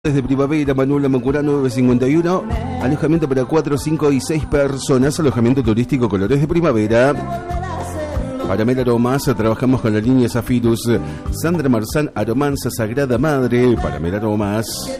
Desde Primavera, Manuela Mancurá 951, alojamiento para 4, 5 y 6 personas, alojamiento turístico Colores de Primavera. Para Mel Aromas, trabajamos con la línea Zafirus, Sandra Marzán, Aromanza Sagrada Madre, para Mel Aromas.